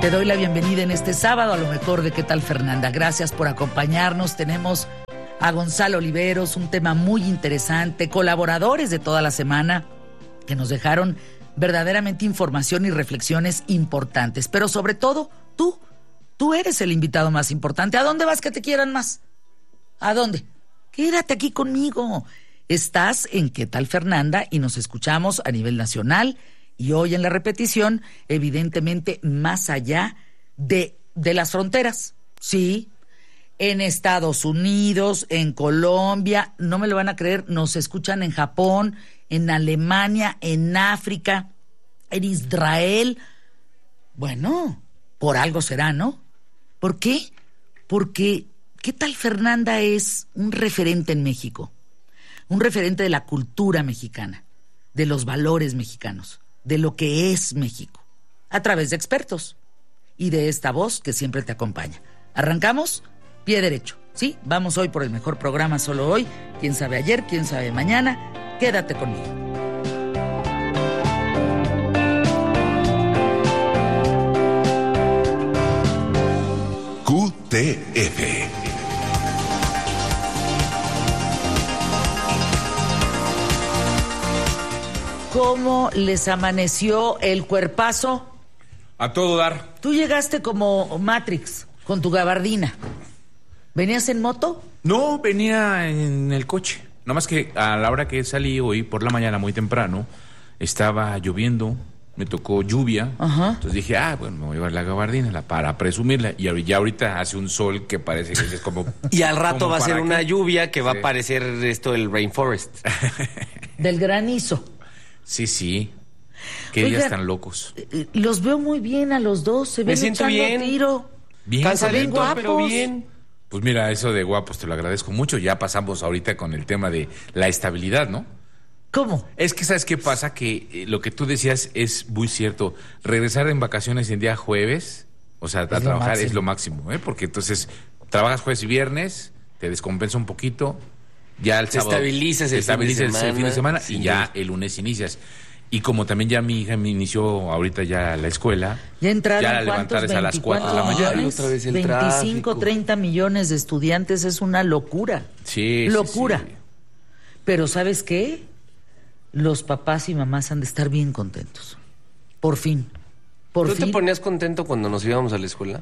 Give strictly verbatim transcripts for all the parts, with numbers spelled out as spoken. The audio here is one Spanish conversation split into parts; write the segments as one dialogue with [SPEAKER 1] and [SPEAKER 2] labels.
[SPEAKER 1] Te doy la bienvenida en este sábado a lo mejor de ¿Qué tal, Fernanda? Gracias por acompañarnos. Tenemos a Gonzalo Oliveros, un tema muy interesante, colaboradores de toda la semana que nos dejaron verdaderamente información y reflexiones importantes. Pero sobre todo, tú, tú eres el invitado más importante. ¿A dónde vas que te quieran más? ¿A dónde? Quédate aquí conmigo. Estás en ¿Qué tal, Fernanda? Y nos escuchamos a nivel nacional. Y hoy en la repetición, evidentemente, más allá de, de las fronteras. Sí, en Estados Unidos, en Colombia, no me lo van a creer, nos escuchan en Japón, en Alemania, en África, en Israel. Bueno, por algo será, ¿no? ¿Por qué? Porque ¿Qué tal, Fernanda? Es un referente en México, un referente de la cultura mexicana, de los valores mexicanos, de lo que es México, a través de expertos y de esta voz que siempre te acompaña. ¿Arrancamos? Pie derecho, ¿sí? Vamos hoy por el mejor programa, solo hoy. ¿Quién sabe ayer? ¿Quién sabe mañana? Quédate conmigo.
[SPEAKER 2] Q T F.
[SPEAKER 1] ¿Cómo les amaneció el cuerpazo?
[SPEAKER 3] A todo dar.
[SPEAKER 1] Tú llegaste como Matrix, con tu gabardina. ¿Venías en moto?
[SPEAKER 3] No, venía en el coche. Nada más que a la hora que salí hoy, por la mañana, muy temprano, estaba lloviendo, me tocó lluvia.
[SPEAKER 1] Ajá.
[SPEAKER 3] Entonces dije, ah, bueno, me voy a llevar la gabardina la, para presumirla. Y ya ahorita hace un sol que parece que es como...
[SPEAKER 4] Y al rato va a ser una
[SPEAKER 3] qué?
[SPEAKER 4] lluvia que va
[SPEAKER 3] Sí.
[SPEAKER 4] a parecer esto del rainforest.
[SPEAKER 1] Del granizo.
[SPEAKER 3] Sí, sí. Qué
[SPEAKER 1] Oigan,
[SPEAKER 3] días tan locos.
[SPEAKER 1] eh, Los veo muy bien a los dos. Se ven
[SPEAKER 4] Me siento
[SPEAKER 1] echando
[SPEAKER 4] bien.
[SPEAKER 1] tiro.
[SPEAKER 3] Bien,
[SPEAKER 4] Cansadito,
[SPEAKER 1] guapos.
[SPEAKER 4] pero bien.
[SPEAKER 3] Pues mira, eso de guapos te lo agradezco mucho. Ya pasamos ahorita con el tema de la estabilidad, ¿no?
[SPEAKER 1] ¿Cómo?
[SPEAKER 3] Es que, ¿sabes qué pasa? Que eh, lo que tú decías es muy cierto. Regresar en vacaciones en día jueves, o sea, a
[SPEAKER 1] lo
[SPEAKER 3] trabajar
[SPEAKER 1] máximo.
[SPEAKER 3] es lo máximo, ¿eh? Porque entonces trabajas jueves y viernes, te descompensa un poquito, ya el
[SPEAKER 4] Te
[SPEAKER 3] sábado...
[SPEAKER 4] estabilizas
[SPEAKER 3] te
[SPEAKER 4] el fin de
[SPEAKER 3] estabilizas el
[SPEAKER 4] semana.
[SPEAKER 3] fin de semana
[SPEAKER 4] Sí,
[SPEAKER 3] y ya el lunes inicias. Y como también ya mi hija me inició ahorita ya la escuela...
[SPEAKER 1] Ya entraron
[SPEAKER 3] ya la
[SPEAKER 1] ¿cuántos?
[SPEAKER 3] levantar es a las cuatro de la
[SPEAKER 1] veinticuatro
[SPEAKER 3] mañana.
[SPEAKER 1] millones,
[SPEAKER 4] Ay, otra vez el
[SPEAKER 1] veinticinco,
[SPEAKER 4] tráfico.
[SPEAKER 1] treinta millones de estudiantes, es una locura.
[SPEAKER 3] Sí, sí,
[SPEAKER 1] Locura.
[SPEAKER 3] sí.
[SPEAKER 1] Pero ¿sabes qué? Los papás y mamás han de estar bien contentos. Por fin. Por
[SPEAKER 4] ¿Tú
[SPEAKER 1] fin.
[SPEAKER 4] te ponías contento cuando nos íbamos a la escuela?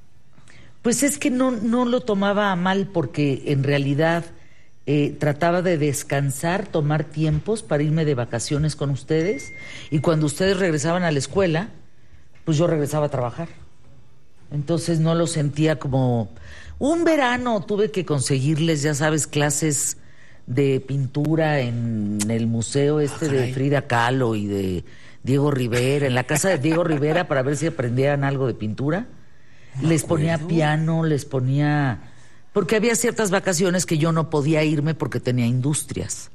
[SPEAKER 1] Pues es que no, no lo tomaba a mal porque en realidad eh, trataba de descansar, tomar tiempos para irme de vacaciones con ustedes y cuando ustedes regresaban a la escuela, pues yo regresaba a trabajar. Entonces no lo sentía como... Un verano tuve que conseguirles, ya sabes, clases de pintura en el museo este
[SPEAKER 4] Ah,
[SPEAKER 1] de
[SPEAKER 4] caray.
[SPEAKER 1] Frida Kahlo y de Diego Rivera, en la casa de Diego Rivera para ver si aprendían algo de pintura. Les ponía
[SPEAKER 4] acuerdo.
[SPEAKER 1] piano, les ponía... Porque había ciertas vacaciones que yo no podía irme porque tenía industrias.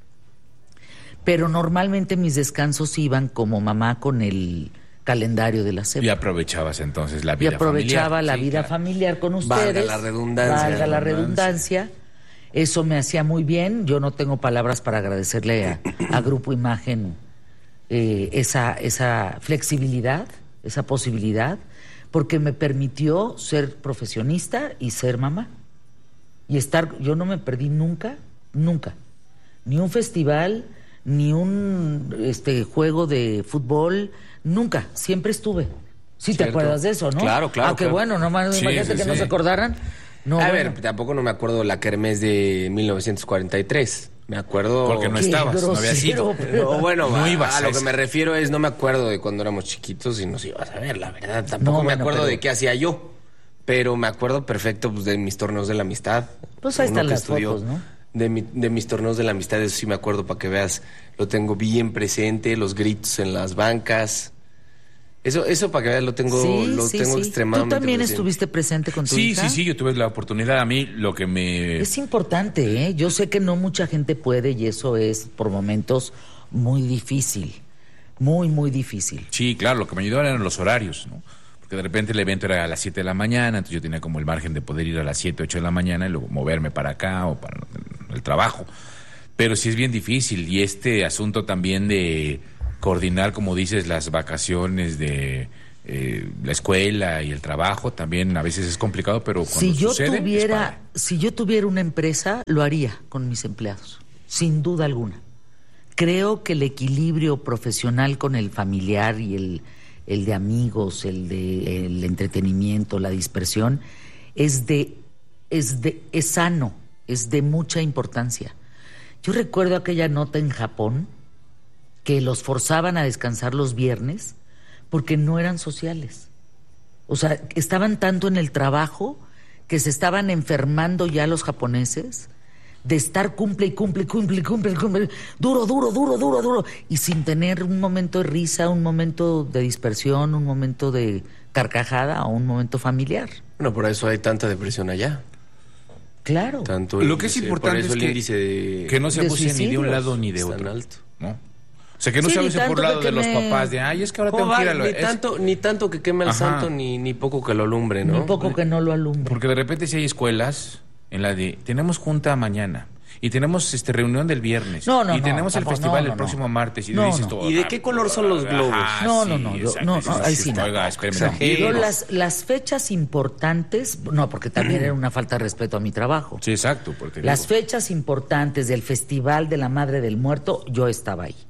[SPEAKER 1] Pero normalmente mis descansos iban como mamá con el calendario de la SEP.
[SPEAKER 3] Y aprovechabas entonces la
[SPEAKER 1] Y
[SPEAKER 3] vida
[SPEAKER 1] aprovechaba
[SPEAKER 3] familiar.
[SPEAKER 1] la
[SPEAKER 3] Sí,
[SPEAKER 1] vida
[SPEAKER 3] claro.
[SPEAKER 1] familiar con ustedes.
[SPEAKER 4] Valga la redundancia.
[SPEAKER 1] Valga la
[SPEAKER 3] Redundancia.
[SPEAKER 1] redundancia. Eso me hacía muy bien. Yo no tengo palabras para agradecerle a, a Grupo Imagen eh, esa, esa flexibilidad, esa posibilidad, porque me permitió ser profesionista y ser mamá. Y estar, yo no me perdí nunca, nunca. Ni un festival, ni un este juego de fútbol, nunca, siempre estuve. Sí, te
[SPEAKER 4] Cierto.
[SPEAKER 1] acuerdas de eso, ¿no?
[SPEAKER 4] Claro, claro,
[SPEAKER 1] Ah, qué
[SPEAKER 4] claro.
[SPEAKER 1] bueno, no más,
[SPEAKER 3] Sí,
[SPEAKER 1] imagínate
[SPEAKER 3] sí,
[SPEAKER 1] que no
[SPEAKER 3] sí.
[SPEAKER 1] se acordaran. No,
[SPEAKER 4] a
[SPEAKER 1] bueno.
[SPEAKER 4] ver, tampoco no me acuerdo la kermés de mil novecientos cuarenta y tres. Me acuerdo...
[SPEAKER 3] Porque no
[SPEAKER 1] Qué
[SPEAKER 3] estabas, no habías
[SPEAKER 1] grosero,
[SPEAKER 3] ido.
[SPEAKER 1] pero-
[SPEAKER 4] No, bueno,
[SPEAKER 3] No
[SPEAKER 4] a,
[SPEAKER 3] ibas
[SPEAKER 4] a
[SPEAKER 3] a
[SPEAKER 4] lo que
[SPEAKER 3] eso.
[SPEAKER 4] me refiero es, no me acuerdo de cuando éramos chiquitos y nos ibas a ver, la verdad. Tampoco
[SPEAKER 1] No,
[SPEAKER 4] me
[SPEAKER 1] bueno,
[SPEAKER 4] acuerdo
[SPEAKER 1] pero-
[SPEAKER 4] de qué hacía yo. Pero me acuerdo perfecto pues, de mis torneos de la amistad.
[SPEAKER 1] Pues ahí
[SPEAKER 4] Uno
[SPEAKER 1] están
[SPEAKER 4] que
[SPEAKER 1] las
[SPEAKER 4] estudió
[SPEAKER 1] fotos, ¿no?
[SPEAKER 4] De, mi- de mis torneos de la amistad, eso sí me acuerdo para que veas. Lo tengo bien presente, los gritos en las bancas. Eso, eso para que veas, lo tengo,
[SPEAKER 1] Sí,
[SPEAKER 4] lo
[SPEAKER 1] sí,
[SPEAKER 4] tengo
[SPEAKER 1] sí.
[SPEAKER 4] extremadamente
[SPEAKER 1] ¿Tú también
[SPEAKER 4] presente.
[SPEAKER 1] estuviste presente con tu
[SPEAKER 3] Sí,
[SPEAKER 1] hija?
[SPEAKER 3] sí, sí, yo tuve la oportunidad. A mí lo que me...
[SPEAKER 1] Es importante, ¿eh? Yo sé que no mucha gente puede y eso es por momentos muy difícil. Muy, muy difícil.
[SPEAKER 3] Sí, claro, lo que me ayudó eran los horarios, ¿no? Porque de repente el evento era a las siete de la mañana, entonces yo tenía como el margen de poder ir a las siete, ocho de la mañana y luego moverme para acá o para el trabajo. Pero sí es bien difícil y este asunto también de coordinar, como dices, las vacaciones de eh, la escuela y el trabajo también a veces es complicado, pero cuando
[SPEAKER 1] si yo
[SPEAKER 3] sucede,
[SPEAKER 1] tuviera, si yo tuviera una empresa, lo haría con mis empleados, sin duda alguna. Creo que el equilibrio profesional con el familiar y el, el de amigos, el de el entretenimiento, la dispersión, es de, es de, es sano, es de mucha importancia. Yo recuerdo aquella nota en Japón que los forzaban a descansar los viernes porque no eran sociales. O sea, estaban tanto en el trabajo que se estaban enfermando ya los japoneses de estar cumple y cumple, cumple, cumple, cumple, duro, duro, duro, duro, duro, y sin tener un momento de risa, un momento de dispersión, un momento de carcajada o un momento familiar.
[SPEAKER 4] Bueno, por eso hay tanta depresión allá.
[SPEAKER 1] Claro.
[SPEAKER 4] Tanto
[SPEAKER 3] Lo que es
[SPEAKER 4] índice,
[SPEAKER 3] importante
[SPEAKER 4] por eso
[SPEAKER 3] es
[SPEAKER 4] el
[SPEAKER 3] que,
[SPEAKER 4] índice de,
[SPEAKER 3] que no se
[SPEAKER 1] de
[SPEAKER 3] abuse ni de un
[SPEAKER 1] suicidios
[SPEAKER 3] lado ni de
[SPEAKER 4] es tan
[SPEAKER 3] otro.
[SPEAKER 4] alto.
[SPEAKER 3] ¿No? O sea, que no
[SPEAKER 1] Sí,
[SPEAKER 3] se
[SPEAKER 1] ni
[SPEAKER 3] abuse por
[SPEAKER 1] tanto
[SPEAKER 3] lado
[SPEAKER 1] que
[SPEAKER 3] de los
[SPEAKER 1] queme-
[SPEAKER 3] papás de, ay, es que ahora
[SPEAKER 4] Oh,
[SPEAKER 3] tengo que ir a
[SPEAKER 4] va,
[SPEAKER 3] lo...
[SPEAKER 4] ni,
[SPEAKER 3] es-
[SPEAKER 4] tanto, ni tanto que queme al
[SPEAKER 3] Ajá.
[SPEAKER 4] santo, ni, ni poco que lo alumbre, ¿no?
[SPEAKER 1] Ni poco que no lo alumbre.
[SPEAKER 3] Porque de repente si hay escuelas en la de, tenemos junta mañana, y tenemos este reunión del viernes,
[SPEAKER 1] No, no,
[SPEAKER 3] y
[SPEAKER 1] no,
[SPEAKER 3] tenemos el
[SPEAKER 1] tampoco,
[SPEAKER 3] festival
[SPEAKER 1] no,
[SPEAKER 3] el
[SPEAKER 1] no,
[SPEAKER 3] próximo
[SPEAKER 1] no.
[SPEAKER 3] martes, y
[SPEAKER 1] No,
[SPEAKER 3] dices
[SPEAKER 1] no.
[SPEAKER 3] todo,
[SPEAKER 4] ¿Y de
[SPEAKER 3] ah,
[SPEAKER 4] qué color son los globos?
[SPEAKER 3] ajá,
[SPEAKER 1] No,
[SPEAKER 3] sí,
[SPEAKER 1] no, no, yo-
[SPEAKER 3] exacto,
[SPEAKER 1] no,
[SPEAKER 3] dices,
[SPEAKER 1] no, ahí sí no.
[SPEAKER 3] oiga, espéreme
[SPEAKER 4] Exagero.
[SPEAKER 1] Yo
[SPEAKER 3] tantito.
[SPEAKER 1] las, las fechas importantes, no, porque también era una falta de respeto a mi trabajo.
[SPEAKER 3] Sí, exacto. Porque
[SPEAKER 1] Las
[SPEAKER 3] digo,
[SPEAKER 1] fechas importantes del Festival de la Madre del Muerto, yo estaba ahí.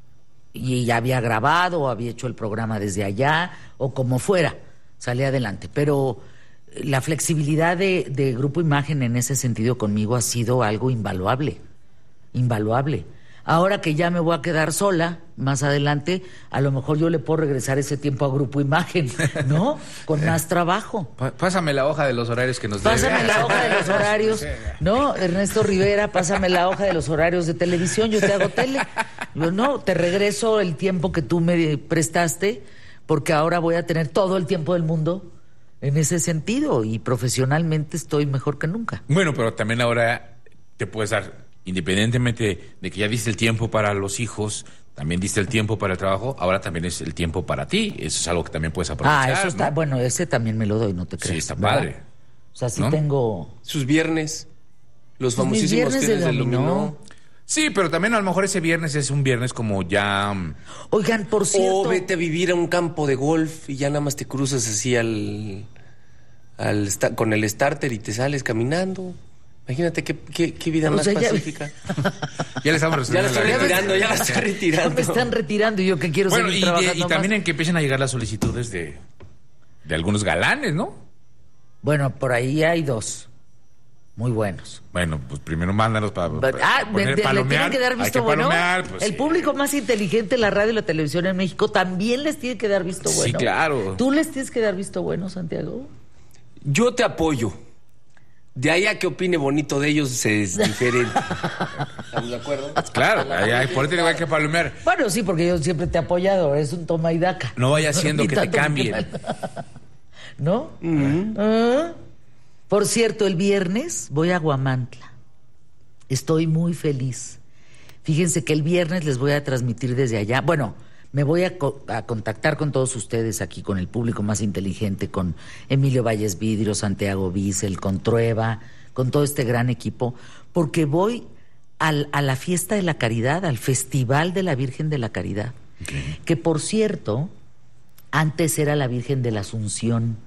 [SPEAKER 1] Y ya había grabado, o había hecho el programa desde allá, o como fuera, salí adelante. Pero la flexibilidad de, de Grupo Imagen en ese sentido conmigo ha sido algo invaluable, invaluable. Ahora que ya me voy a quedar sola, más adelante, a lo mejor yo le puedo regresar ese tiempo a Grupo Imagen, ¿no? Con más trabajo.
[SPEAKER 3] pa- pásame la hoja de los horarios que nos
[SPEAKER 1] Pásame
[SPEAKER 3] debe.
[SPEAKER 1] la hoja de los horarios, ¿no? Ernesto Rivera, pásame la hoja de los horarios de televisión, yo te hago tele. Yo no, te regreso el tiempo que tú me prestaste, porque ahora voy a tener todo el tiempo del mundo en ese sentido y profesionalmente estoy mejor que nunca.
[SPEAKER 3] Bueno, pero también ahora te puedes dar, independientemente de que ya diste el tiempo para los hijos, también diste el tiempo para el trabajo, ahora también es el tiempo para ti. Eso es algo que también puedes aprovechar.
[SPEAKER 1] Ah, eso está,
[SPEAKER 3] ¿no?
[SPEAKER 1] bueno, ese también me lo doy, no te creas.
[SPEAKER 3] Sí, está
[SPEAKER 1] ¿verdad?
[SPEAKER 3] padre.
[SPEAKER 1] O sea, sí
[SPEAKER 3] ¿No?
[SPEAKER 1] tengo...
[SPEAKER 4] Sus viernes, los
[SPEAKER 1] Pues mis
[SPEAKER 4] famosísimos
[SPEAKER 1] viernes de
[SPEAKER 4] viernes del
[SPEAKER 1] dominó.
[SPEAKER 4] dominó.
[SPEAKER 3] Sí, pero también a lo mejor ese viernes es un viernes como ya... mm,
[SPEAKER 1] Oigan, por cierto...
[SPEAKER 4] O vete a vivir a un campo de golf y ya nada más te cruzas así al, al sta- con el starter y te sales caminando. Imagínate qué, qué, qué vida
[SPEAKER 1] O
[SPEAKER 4] más
[SPEAKER 1] sea, ya-
[SPEAKER 4] pacífica.
[SPEAKER 3] Ya le estamos
[SPEAKER 4] Ya la
[SPEAKER 3] resolviendo
[SPEAKER 4] estoy
[SPEAKER 3] la vida.
[SPEAKER 4] retirando, ya la estoy
[SPEAKER 1] Ya
[SPEAKER 4] retirando.
[SPEAKER 1] me están retirando y yo que quiero
[SPEAKER 3] Bueno,
[SPEAKER 1] seguir
[SPEAKER 3] y, de-
[SPEAKER 1] trabajando
[SPEAKER 3] y
[SPEAKER 1] más.
[SPEAKER 3] también en que empiecen a llegar las solicitudes de, de algunos galanes, ¿no?
[SPEAKER 1] Bueno, por ahí hay dos muy buenos.
[SPEAKER 3] Bueno, pues primero mándanos para,
[SPEAKER 1] But- ah,
[SPEAKER 3] poner-
[SPEAKER 1] me- le
[SPEAKER 3] palomear.
[SPEAKER 1] tienen que dar
[SPEAKER 3] Hay
[SPEAKER 1] visto
[SPEAKER 3] que
[SPEAKER 1] bueno.
[SPEAKER 3] palomear, pues,
[SPEAKER 1] el
[SPEAKER 3] sí.
[SPEAKER 1] público más inteligente, la radio y la televisión en México, también les tiene que dar visto
[SPEAKER 3] Sí,
[SPEAKER 1] bueno.
[SPEAKER 3] claro.
[SPEAKER 1] ¿Tú les tienes que dar visto bueno, Santiago?
[SPEAKER 4] Yo te apoyo. De ahí a que opine bonito de ellos es diferente. ¿Estamos de acuerdo?
[SPEAKER 3] Claro, ahí hay, por eso hay que palomear.
[SPEAKER 1] Bueno, sí, porque yo siempre te he apoyado, es un toma y daca.
[SPEAKER 3] No vaya haciendo
[SPEAKER 1] Ni
[SPEAKER 3] que te
[SPEAKER 1] tanto
[SPEAKER 3] cambien.
[SPEAKER 1] mal. ¿No? Ah. Por cierto, el viernes voy a Guamantla. Estoy muy feliz. Fíjense que el viernes les voy a transmitir desde allá. Bueno, me voy a, co- a contactar con todos ustedes aquí, con el público más inteligente, con Emilio Valles Vidrio, Santiago Bissell, con Trueba, con todo este gran equipo, porque voy al- a la fiesta de la caridad, al Festival de la Virgen de la Caridad, que por cierto, antes era la Virgen de la Asunción,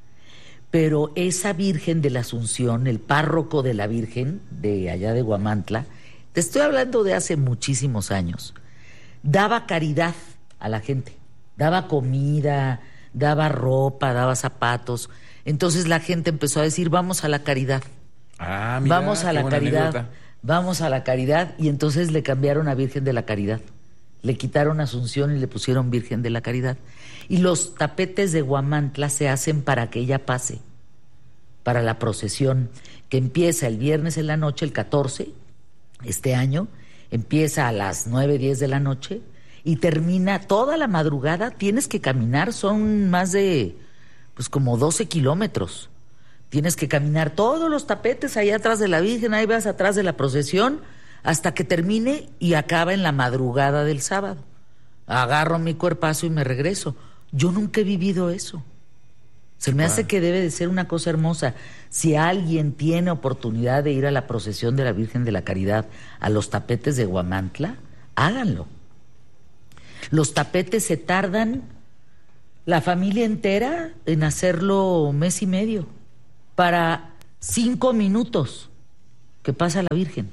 [SPEAKER 1] pero esa Virgen de la Asunción, el párroco de la Virgen de allá de Guamantla, te estoy hablando de hace muchísimos años, daba caridad a la gente, daba comida, daba ropa, daba zapatos. Entonces la gente empezó a decir, vamos a la caridad,
[SPEAKER 3] Ah, mira,
[SPEAKER 1] vamos a
[SPEAKER 3] qué
[SPEAKER 1] la
[SPEAKER 3] buena
[SPEAKER 1] caridad,
[SPEAKER 3] anécdota.
[SPEAKER 1] vamos a la caridad, y entonces le cambiaron a Virgen de la Caridad. Le quitaron Asunción y le pusieron Virgen de la Caridad. Y los tapetes de Guamantla se hacen para que ella pase, para la procesión, que empieza el viernes en la noche, el catorce, este año, empieza a las nueve, diez de la noche y termina toda la madrugada. Tienes que caminar, son más de, pues como doce kilómetros. Tienes que caminar todos los tapetes ahí atrás de la Virgen, ahí vas atrás de la procesión, hasta que termine y acaba en la madrugada del sábado. Agarro mi cuerpazo y me regreso. Yo nunca he vivido eso. Se me hace que debe de ser una cosa hermosa. Si alguien tiene oportunidad de ir a la procesión de la Virgen de la Caridad a los tapetes de Guamantla, háganlo. Los tapetes se tardan la familia entera en hacerlo mes y medio para cinco minutos que pasa la Virgen.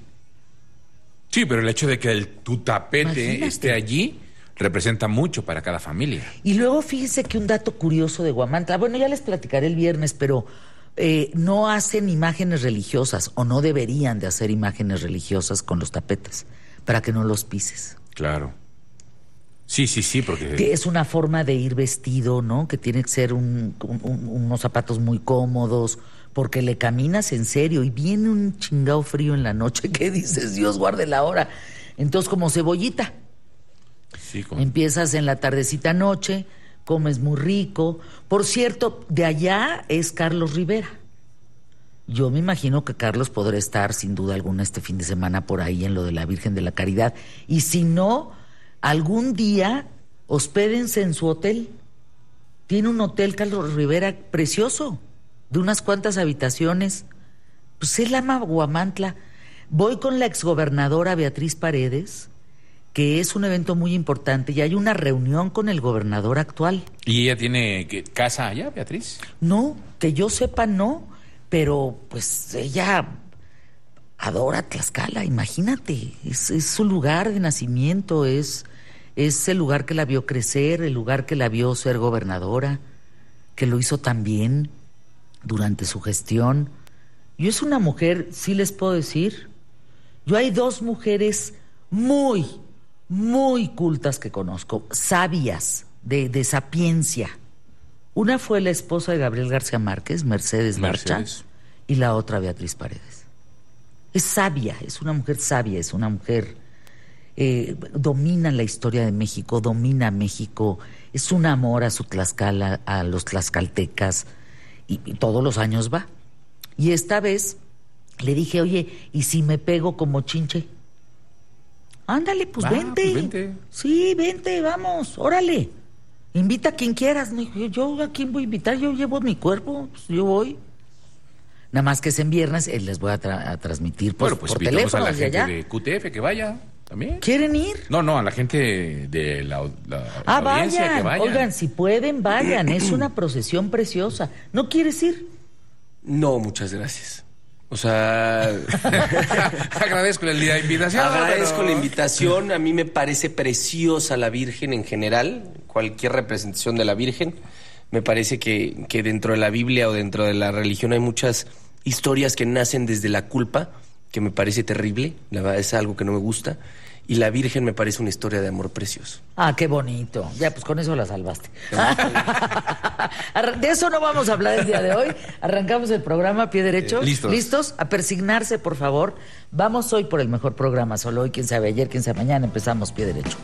[SPEAKER 3] Sí, pero el hecho de que el, tu tapete Imagínate. esté allí representa mucho para cada familia.
[SPEAKER 1] Y luego fíjense que un dato curioso de Huamantla, bueno, ya les platicaré el viernes, pero eh, no hacen imágenes religiosas o no deberían de hacer imágenes religiosas con los tapetes para que no los pises.
[SPEAKER 3] Claro. Sí, sí, sí, porque...
[SPEAKER 1] Que es una forma de ir vestido, ¿no? Que tiene que ser un, un, unos zapatos muy cómodos, porque le caminas en serio y viene un chingado frío en la noche que dices, Dios guarde la hora. Entonces, como cebollita.
[SPEAKER 3] Sí, como...
[SPEAKER 1] Empiezas en la tardecita noche, comes muy rico. Por cierto, de allá es Carlos Rivera. Yo me imagino que Carlos podrá estar sin duda alguna este fin de semana por ahí en lo de la Virgen de la Caridad. Y si no, algún día hospédense en su hotel. Tiene un hotel Carlos Rivera precioso, de unas cuantas habitaciones. Pues él ama Huamantla. Voy con la exgobernadora Beatriz Paredes, que es un evento muy importante, y hay una reunión con el gobernador actual.
[SPEAKER 3] ¿Y ella tiene que, casa allá, Beatriz?
[SPEAKER 1] No, que yo sepa no, pero pues ella adora Tlaxcala, imagínate, es, es su lugar de nacimiento, es, es el lugar que la vio crecer, el lugar que la vio ser gobernadora, que lo hizo tan bien durante su gestión. Yo es una mujer, sí les puedo decir, yo hay dos mujeres muy, muy cultas que conozco, sabias, de, de sapiencia. Una fue la esposa de Gabriel García Márquez, Mercedes Larcha, y la otra Beatriz Paredes. Es sabia, es una mujer sabia, es una mujer... Eh, domina la historia de México, domina México, es un amor a su Tlaxcala, a los tlaxcaltecas, y, y todos los años va. Y esta vez le dije, oye, ¿y si me pego como Chinche? Ándale, pues, ah, vente. pues vente. Sí, vente, vamos, órale. Invita a quien quieras. Me dijo, yo a quién voy a invitar, yo llevo mi cuerpo, pues, yo voy. Nada más que es en viernes, eh, les voy a, tra- a transmitir pues,
[SPEAKER 3] bueno, pues
[SPEAKER 1] por
[SPEAKER 3] invitamos
[SPEAKER 1] teléfono.
[SPEAKER 3] a la gente de Q T F que vaya también.
[SPEAKER 1] ¿Quieren ir?
[SPEAKER 3] No, no, a la gente de la, la,
[SPEAKER 1] ah,
[SPEAKER 3] la audiencia
[SPEAKER 1] vayan.
[SPEAKER 3] que vayan.
[SPEAKER 1] Oigan, si pueden, vayan. Es una procesión preciosa. ¿No quieres ir?
[SPEAKER 4] No, muchas gracias. O sea...
[SPEAKER 3] Agradezco la invitación.
[SPEAKER 4] Agradezco
[SPEAKER 3] pero...
[SPEAKER 4] la invitación. A mí me parece preciosa la Virgen en general. Cualquier representación de la Virgen. Me parece que, que dentro de la Biblia o dentro de la religión hay muchas historias que nacen desde la culpa, que me parece terrible. La verdad es algo que no me gusta. Y la Virgen me parece una historia de amor precioso.
[SPEAKER 1] Ah, qué bonito. Ya, pues con eso la salvaste. De eso no vamos a hablar el día de hoy. Arrancamos el programa, pie derecho.
[SPEAKER 3] Eh, listos.
[SPEAKER 1] ¿Listos? A persignarse, por favor. Vamos hoy por el mejor programa. Solo hoy, quién sabe ayer, quién sabe mañana. Empezamos pie derecho.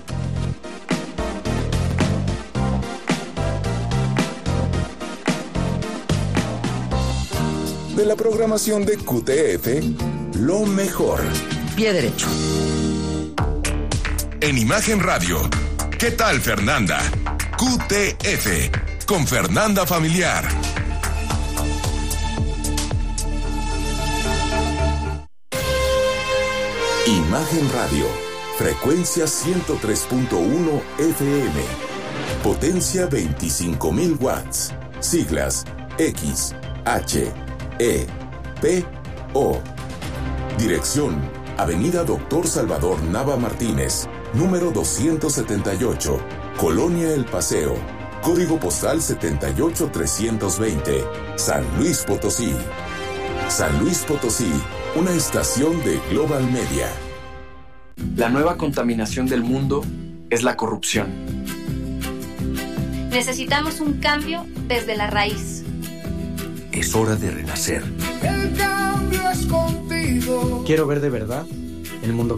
[SPEAKER 2] De la programación de Q T F, lo mejor.
[SPEAKER 1] Pie derecho.
[SPEAKER 2] En Imagen Radio, ¿qué tal, Fernanda? Q T F, con Fernanda Familiar. Imagen Radio, frecuencia ciento tres punto uno F M, potencia veinticinco mil watts, siglas X, H, E, P, O. Dirección, Avenida Doctor Salvador Nava Martínez, número doscientos setenta y ocho, Colonia El Paseo, código postal setenta y ocho trescientos veinte, San Luis Potosí. San Luis Potosí, una estación de Global Media.
[SPEAKER 5] La nueva contaminación del mundo es la corrupción.
[SPEAKER 6] Necesitamos un cambio desde la raíz.
[SPEAKER 7] Es hora de renacer.
[SPEAKER 8] El cambio es contigo.
[SPEAKER 5] Quiero ver de verdad el mundo